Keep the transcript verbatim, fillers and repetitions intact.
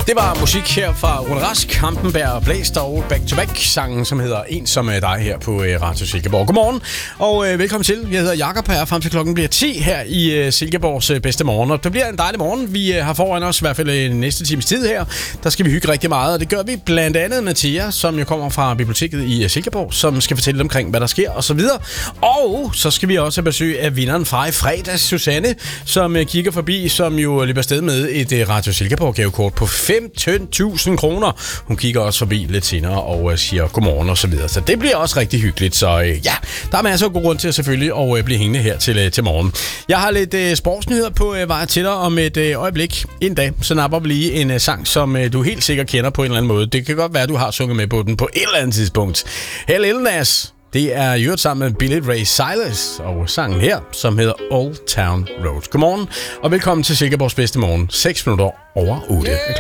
Det var musik her fra Rune Rask, Hampenberg og Blæst og Back to Back, sangen som hedder En som er dig her på Radio Silkeborg. Godmorgen og øh, velkommen til. Jeg hedder Jakob her, frem til klokken bliver ti her i øh, Silkeborgs øh, bedste morgen. Og det bliver en dejlig morgen. Vi øh, har foran os i hvert fald en næste times tid her. Der skal vi hygge rigtig meget, og det gør vi blandt andet med Thea, som jo kommer fra biblioteket i øh, Silkeborg, som skal fortælle omkring, hvad der sker og så videre. Og så skal vi også have besøg af vinderen fra i fredags, Susanne, som øh, kigger forbi, som jo løber afsted med et øh, Radio Silkeborg gavekort på fem tusind kroner. Hun kigger også forbi lidt senere og øh, siger godmorgen og så videre. Så det bliver også rigtig hyggeligt. Så øh, ja, der er masser at gå rundt til selvfølgelig og øh, blive hængende her til, øh, til morgen. Jeg har lidt øh, sportsnyheder på øh, vej til dig om et øh, øjeblik. En dag, så napper vi lige en øh, sang, som øh, du helt sikkert kender på en eller anden måde. Det kan godt være, at du har sunget med på den på et eller andet tidspunkt. Her Lil Nas. Det er gjort sammen med Billy Ray Cyrus og sangen her, som hedder Old Town Road. Godmorgen og velkommen til Silkeborgs bedste morgen. seks minutter over otte.